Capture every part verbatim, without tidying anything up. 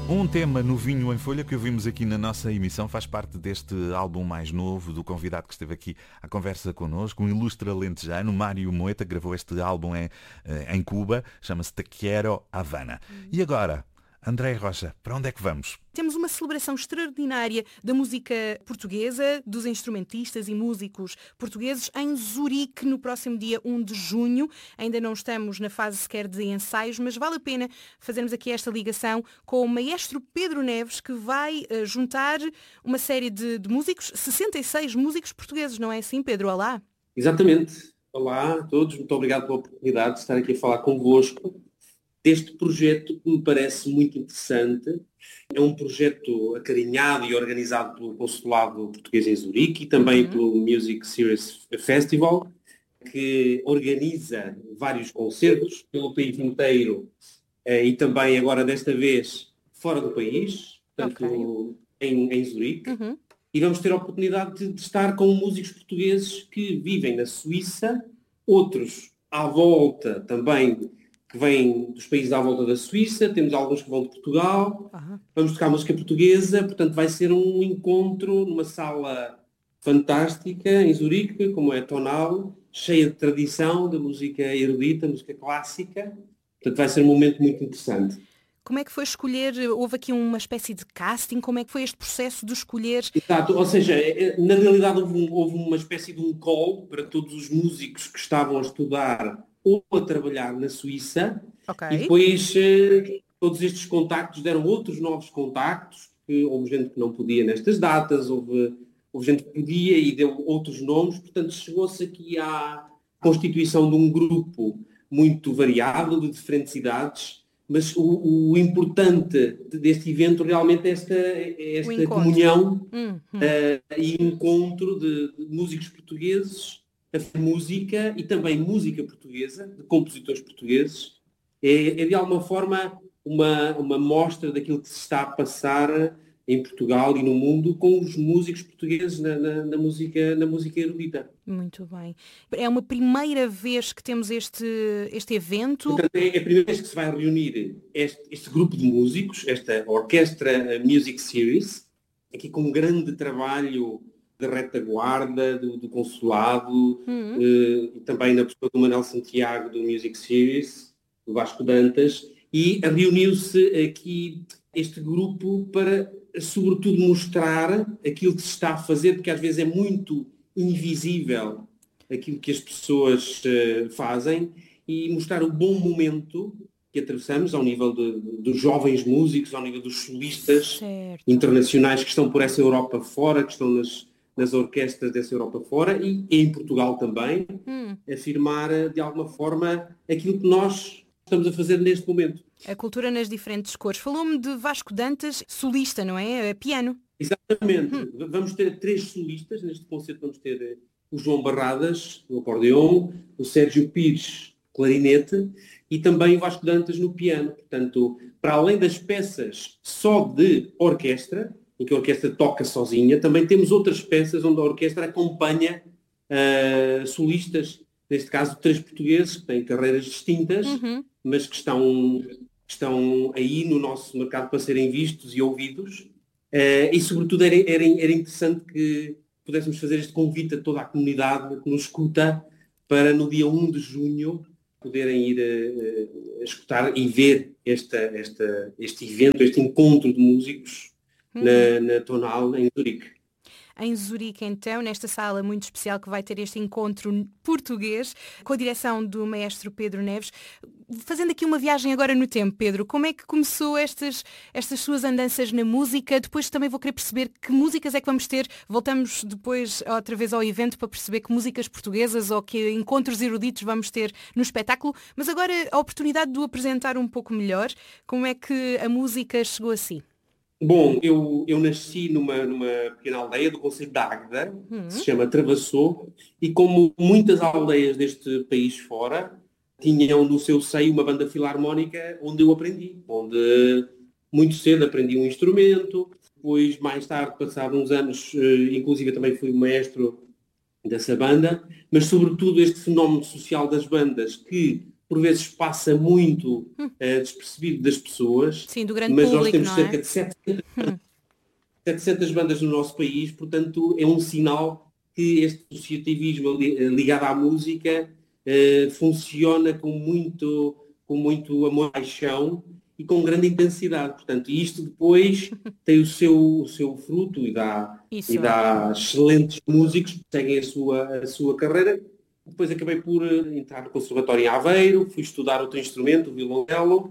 Um tema novinho em folha que ouvimos aqui na nossa emissão faz parte deste álbum mais novo do convidado que esteve aqui à conversa connosco, um ilustre alentejano, Mário Moeta, que gravou este álbum em, em Cuba, chama-se Te Quiero Havana. E agora, André Rocha, para onde é que vamos? Temos uma celebração extraordinária da música portuguesa, dos instrumentistas e músicos portugueses em Zurique no próximo dia um de junho. Ainda não estamos na fase sequer de ensaios, mas vale a pena fazermos aqui esta ligação com o maestro Pedro Neves, que vai uh, juntar uma série de, de músicos, sessenta e seis músicos portugueses, não é assim, Pedro? Olá! Exatamente. Olá a todos, muito obrigado pela oportunidade de estar aqui a falar convosco deste projeto que me parece muito interessante. É um projeto acarinhado e organizado pelo Consulado Português em Zurique e também uhum. pelo Music Series Festival, que organiza vários concertos pelo país inteiro e também agora desta vez fora do país, portanto okay. em, em Zurique. Uhum. E vamos ter a oportunidade de, de estar com músicos portugueses que vivem na Suíça, outros à volta também que vêm dos países à volta da Suíça, temos alguns que vão de Portugal, uhum. vamos tocar música portuguesa, portanto vai ser um encontro numa sala fantástica em Zurique, como é Tonal, cheia de tradição, da música erudita, música clássica, portanto vai ser um momento muito interessante. Como é que foi escolher, houve aqui uma espécie de casting, como é que foi este processo de escolher? Exato, ou seja, na realidade houve, um, houve uma espécie de um call para todos os músicos que estavam a estudar ou a trabalhar na Suíça, okay. e depois eh, todos estes contactos deram outros novos contactos, que houve gente que não podia nestas datas, houve, houve gente que podia e deu outros nomes, portanto chegou-se aqui à constituição de um grupo muito variado, de diferentes idades, mas o, o importante deste evento realmente é esta, esta comunhão uhum. uh, e encontro de, de músicos portugueses, a música e também música portuguesa, de compositores portugueses, é, é de alguma forma uma, uma mostra daquilo que se está a passar em Portugal e no mundo com os músicos portugueses na, na, na, música, na música erudita. Muito bem. É uma primeira vez que temos este, este evento? Portanto, é a primeira vez que se vai reunir este, este grupo de músicos, esta Orquestra Music Series, aqui com um grande trabalho da retaguarda, do, do consulado, uhum. uh, e também na pessoa do Manuel Santiago, do Music Series, do Vasco Dantas, e reuniu-se aqui este grupo para, sobretudo, mostrar aquilo que se está a fazer, porque às vezes é muito invisível aquilo que as pessoas uh, fazem, e mostrar o bom momento que atravessamos ao nível de, de, dos jovens músicos, ao nível dos solistas certo. internacionais que estão por essa Europa fora, que estão nas nas orquestras dessa Europa fora e em Portugal também, hum. afirmar de alguma forma aquilo que nós estamos a fazer neste momento. A cultura nas diferentes cores. Falou-me de Vasco Dantas, solista, não é? Piano. Exatamente. Hum. Vamos ter três solistas, neste concerto vamos ter o João Barradas, no acordeão, o Sérgio Pires, clarinete, e também o Vasco Dantas no piano. Portanto, para além das peças só de orquestra, em que a orquestra toca sozinha, também temos outras peças onde a orquestra acompanha uh, solistas, neste caso três portugueses, que têm carreiras distintas, uhum. mas que estão, estão aí no nosso mercado para serem vistos e ouvidos. Uh, e, sobretudo, era, era, era interessante que pudéssemos fazer este convite a toda a comunidade que nos escuta para, no dia um de junho, poderem ir a, a escutar e ver esta, esta, este evento, este encontro de músicos, Na, na Tonal, em Zurique. Em Zurique, então, nesta sala muito especial que vai ter este encontro português, com a direção do maestro Pedro Neves. Fazendo aqui uma viagem agora no tempo, Pedro, como é que começou estas, estas suas andanças na música? Depois também vou querer perceber que músicas é que vamos ter. Voltamos depois outra vez ao evento para perceber que músicas portuguesas ou que encontros eruditos vamos ter no espetáculo. Mas agora a oportunidade de o apresentar um pouco melhor. Como é que a música chegou assim? Bom, eu, eu nasci numa, numa pequena aldeia do concelho de Águeda, uhum. que se chama Travassou, e como muitas aldeias deste país fora, tinham no seu seio uma banda filarmónica onde eu aprendi, onde muito cedo aprendi um instrumento, depois mais tarde, passados uns anos, inclusive também fui maestro dessa banda, mas sobretudo este fenómeno social das bandas que por vezes passa muito uh, despercebido das pessoas. Sim, do grande mas público, nós temos não cerca é? de setecentas, setecentas bandas no nosso país, portanto é um sinal que este associativismo ligado à música uh, funciona com muito, com muito amor e paixão e com grande intensidade. Portanto, isto depois tem o seu, o seu fruto e dá, e Isso. dá excelentes músicos que seguem a sua, a sua carreira. Depois acabei por entrar no Conservatório em Aveiro, fui estudar outro instrumento, o violoncelo,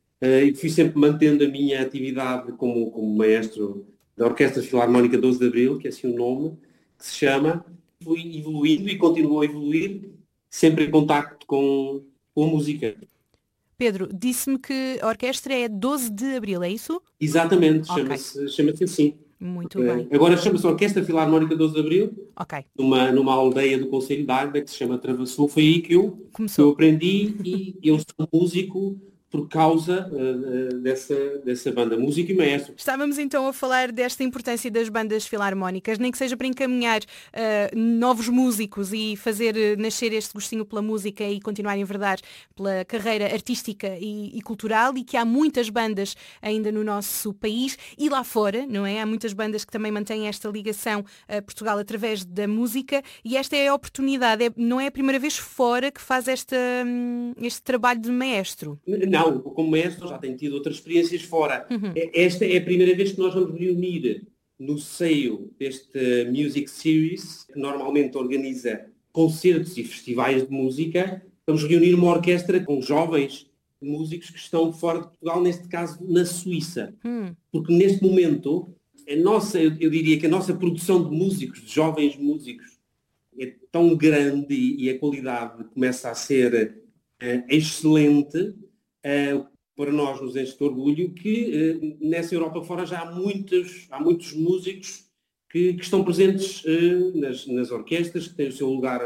e fui sempre mantendo a minha atividade como, como maestro da Orquestra Filarmónica doze de Abril, que é assim o nome que se chama. Fui evoluindo e continuo a evoluir, sempre em contacto com, com a música. Pedro, disse-me que a orquestra é doze de Abril, é isso? Exatamente, Ok. chama-se, chama-se assim. Muito bem. Agora chama-se Orquestra Filarmónica doze de Abril, Ok. numa, numa aldeia do Conselho de Águeda que se chama Travassou. Foi aí que eu, que Começou. eu aprendi e eu sou músico por causa uh, dessa, dessa banda, músico e maestro. Estávamos então a falar desta importância das bandas filarmónicas, nem que seja para encaminhar uh, novos músicos e fazer uh, nascer este gostinho pela música e continuar a enverdar pela carreira artística e, e cultural, e que há muitas bandas ainda no nosso país e lá fora, não é? Há muitas bandas que também mantêm esta ligação a Portugal através da música, e esta é a oportunidade, é, não é a primeira vez fora que faz esta, um, este trabalho de maestro. Não, como maestro já tenho tido outras experiências fora. Uhum. Esta é a primeira vez que nós vamos reunir no seio deste Music Series, que normalmente organiza concertos e festivais de música. Vamos reunir uma orquestra com jovens músicos que estão fora de Portugal, neste caso na Suíça. Hum. Porque neste momento, a nossa, eu, eu diria que a nossa produção de músicos, de jovens músicos, é tão grande e, e a qualidade começa a ser uh, excelente. Uh, para nós nos enche de orgulho que uh, nessa Europa fora já há muitos, há muitos músicos que, que estão presentes uh, nas, nas orquestras, que têm o seu lugar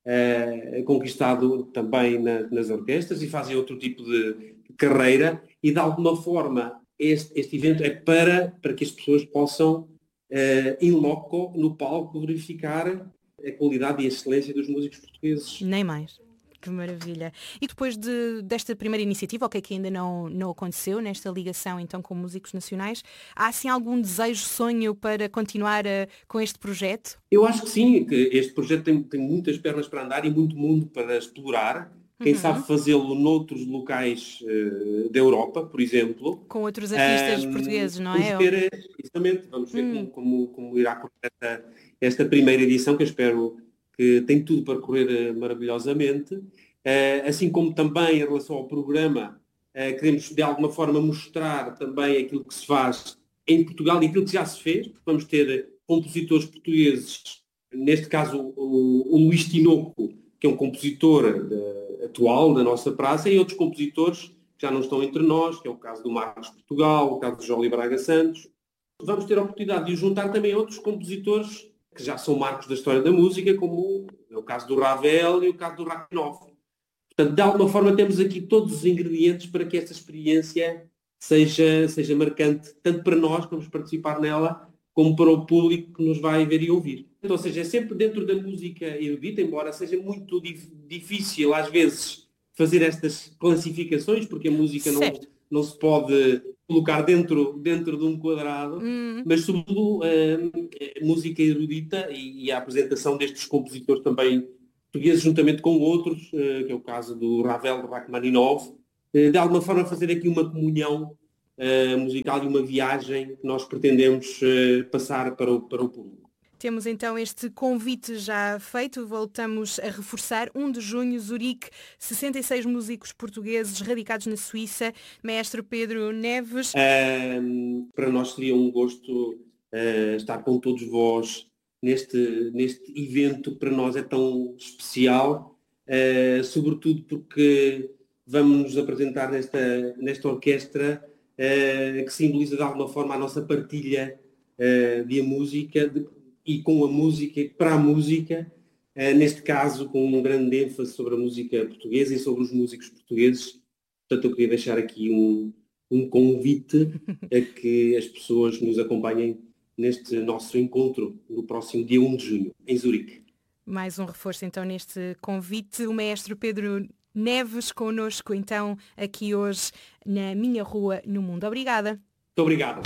uh, conquistado também na, nas orquestras e fazem outro tipo de carreira, e de alguma forma este, este evento é para, para que as pessoas possam uh, in loco, no palco, verificar a qualidade e a excelência dos músicos portugueses. Nem mais. Que maravilha. E depois de, desta primeira iniciativa, o que é que ainda não, não aconteceu nesta ligação então com músicos nacionais, há assim algum desejo, sonho para continuar a, com este projeto? Eu acho que sim, que este projeto tem, tem muitas pernas para andar e muito mundo para explorar. Quem uhum. sabe fazê-lo noutros locais uh, da Europa, por exemplo. Com outros artistas um, portugueses, não é? Vamos ver, exatamente, vamos ver hum. como, como, como irá correr esta, esta primeira edição, que eu espero que tem tudo para correr maravilhosamente. Uh, assim como também em relação ao programa, uh, queremos de alguma forma mostrar também aquilo que se faz em Portugal e aquilo que já se fez. Vamos ter compositores portugueses, neste caso o, o Luís Tinoco, que é um compositor de, atual da nossa praça, e outros compositores que já não estão entre nós, que é o caso do Marcos Portugal, o caso do Jóli Braga Santos. Vamos ter a oportunidade de juntar também outros compositores que já são marcos da história da música, como é o caso do Ravel e o caso do Rachmaninoff. Portanto, de alguma forma temos aqui todos os ingredientes para que esta experiência seja, seja marcante, tanto para nós que vamos participar nela, como para o público que nos vai ver e ouvir. Ou seja, é sempre dentro da música erudita, embora seja muito dif- difícil às vezes fazer estas classificações, porque a música não, não se pode colocar dentro, dentro de um quadrado, hum. mas sobretudo a, a música erudita e, e a apresentação destes compositores também portugueses, juntamente com outros, uh, que é o caso do Ravel, do Rachmaninoff, uh, de alguma forma fazer aqui uma comunhão uh, musical e uma viagem que nós pretendemos uh, passar para o, para o público. Temos então este convite já feito, voltamos a reforçar, um de junho, Zurique, sessenta e seis músicos portugueses radicados na Suíça, Maestro Pedro Neves. Uh, para nós seria um gosto uh, estar com todos vós neste, neste evento que para nós é tão especial, uh, sobretudo porque vamos nos apresentar nesta, nesta orquestra uh, que simboliza de alguma forma a nossa partilha uh, de a música de, e com a música, para a música, uh, neste caso com um grande ênfase sobre a música portuguesa e sobre os músicos portugueses. Portanto, eu queria deixar aqui um, um convite a que as pessoas nos acompanhem neste nosso encontro no próximo dia um de junho, em Zurique. Mais um reforço então neste convite. O maestro Pedro Neves, connosco então aqui hoje na Minha Rua no Mundo. Obrigada. Muito obrigado.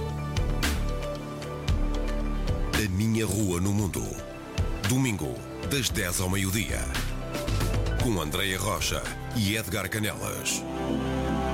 A Minha Rua no Mundo. Domingo, das dez ao meio-dia. Com Andreia Rocha e Edgar Canelas.